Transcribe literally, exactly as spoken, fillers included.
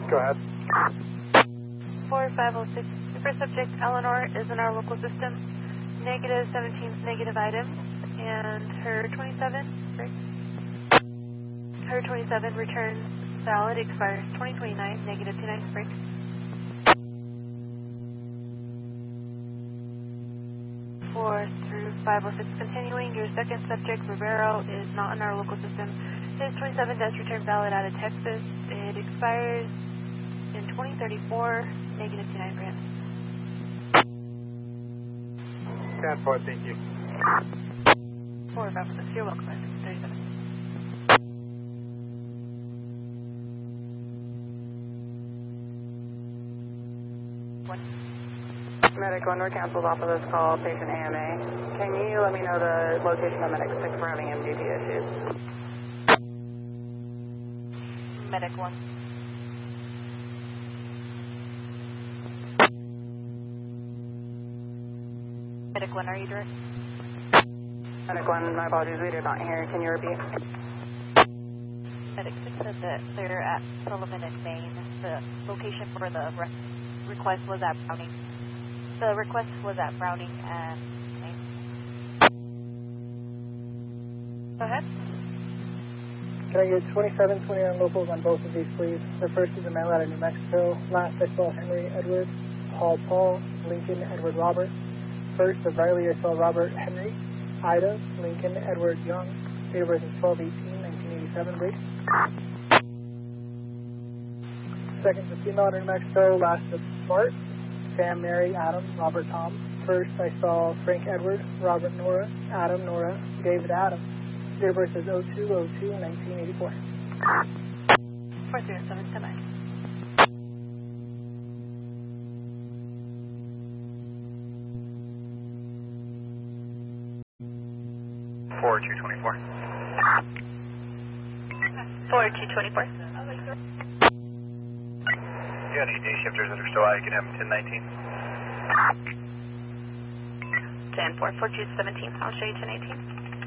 Go ahead. four five oh six, super subject Eleanor is in our local system. Negative seventeen negative item, and her twenty-seven, right? Her twenty-seven return valid expires twenty twenty-nine, negative two nine break. four through five oh six continuing, your second subject, Rivero, is not in our local system. His twenty-seven does return valid out of Texas. It expires in twenty thirty-four, negative two nine grams. ten four, thank you. four five oh six, you're welcome, thirty-seven. One. Medic one, we're canceled off of this call, patient A M A. Can you let me know the location of Medic six for having M D D issues? Medic one. Medic one, are you direct? Medic one, my apologies, we did not hear. Can you repeat? Medic six said that they're at Sullivan and Maine. The location for the re request was at Browning. The request was at Browning and Maine. Go ahead. Can I get twenty-seven, twenty-nine locals on both of these, please? The first is a male out of New Mexico. Last I saw Henry Edward, Paul Paul, Lincoln Edward Robert. First of Riley, I saw Robert Henry, Ida, Lincoln Edward Young. Date of birth is twelve eighteen nineteen eighty-seven, break. Second, the female out of New Mexico. Last of Smart, Sam, Mary, Adam, Robert, Tom. First, I saw Frank Edward, Robert, Nora, Adam, Nora, David, Adam. Date of birth is oh two oh two nineteen eighty-four. four zero seven, stand by. four two twenty-four. four two twenty-four. You got any day shifters that are still out? You can have them ten nineteen. ten four, four two seventeen, I'll show you ten eighteen.